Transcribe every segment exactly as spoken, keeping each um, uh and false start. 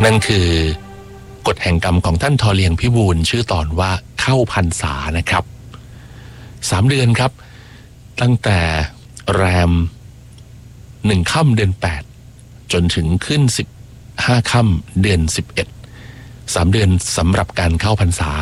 นั่นคือกฎแห่งกรรมของท่านทอเลียงพิบูลชื่อตอนว่าเข้าพรรษานะครับสามเดือนครับตั้งแต่แรมหนึ่งค่ำเดือนแปดจนถึงขึ้นสิบห้าค่ำเดือนสิบเอ็ดสามเดือนสำหรับการเข้าพรรษา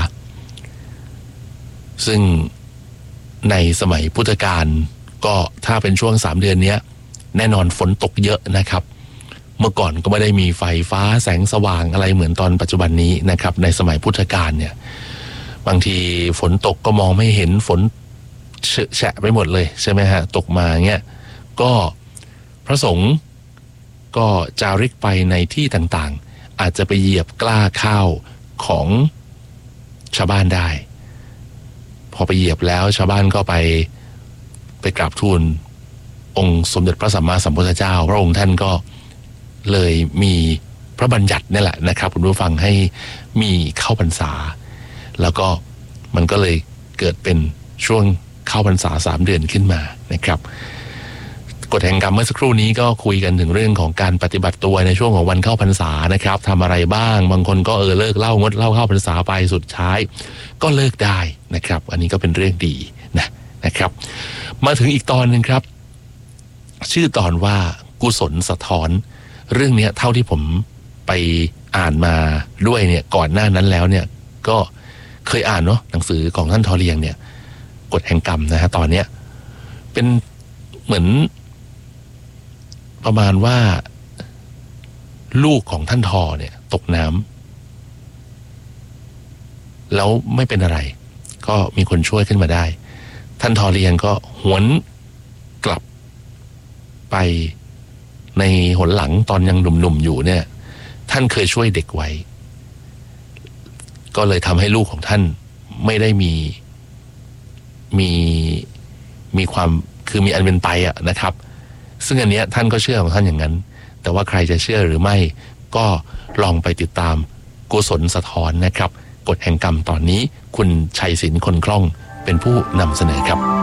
ซึ่งในสมัยพุทธกาลก็ถ้าเป็นช่วงสามเดือนนี้แน่นอนฝนตกเยอะนะครับเมื่อก่อนก็ไม่ได้มีไฟฟ้าแสงสว่างอะไรเหมือนตอนปัจจุบันนี้นะครับในสมัยพุทธกาลเนี่ยบางทีฝนตกก็มองไม่เห็นฝนเฉอะแฉะไปหมดเลยใช่ไหมฮะตกมาเงี้ยก็พระสงฆ์ก็จาริกไปในที่ต่างๆอาจจะไปเหยียบกล้าข้าวของชาวบ้านได้พอไปเหยียบแล้วชาวบ้านก็ไปไปกราบทูลองค์สมเด็จพระสัมมาสัมพุทธเจ้าพระองค์ท่านก็เลยมีพระบัญญัตินี่แหละนะครับคุณผู้ฟังให้มีเข้าพรรษาแล้วก็มันก็เลยเกิดเป็นช่วงเข้าพรรษาสามเดือนขึ้นมานะครับกฎแห่งกรรมเมื่อสักครู่นี้ก็คุยกันถึงเรื่องของการปฏิบัติตัวในช่วงของวันเข้าพรรษานะครับทำอะไรบ้างบางคนก็เออเลิกเหล้างดเหล้าเข้าพรรษาไปสุดท้ายก็เลิกได้นะครับอันนี้ก็เป็นเรื่องดีนะนะครับมาถึงอีกตอนนึงครับชื่อตอนว่ากุศลสะท้อนเรื่องนี้เท่าที่ผมไปอ่านมาด้วยเนี่ยก่อนหน้านั้นแล้วเนี่ยก็เคยอ่านเนาะหนังสือของท่านทอเลียงเนี่ยกฎแห่งกรรมนะฮะตอนเนี้ยเป็นเหมือนประมาณว่าลูกของท่านทอเนี่ยตกน้ำแล้วไม่เป็นอะไรก็มีคนช่วยขึ้นมาได้ท่านทอเลียงก็หวนกลับไปในหนหลังตอนยังหนุ่มๆอยู่เนี่ยท่านเคยช่วยเด็กไว้ก็เลยทำให้ลูกของท่านไม่ได้มีมีมีความคือมีอันเป็นไปอะนะครับซึ่งอันเนี้ยท่านก็เชื่อของท่านอย่างนั้นแต่ว่าใครจะเชื่อหรือไม่ก็ลองไปติดตามกุศลสะท้อนนะครับกฎแห่งกรรมตอนนี้คุณชัยศิลป์คนคล่องเป็นผู้นำเสนอครับ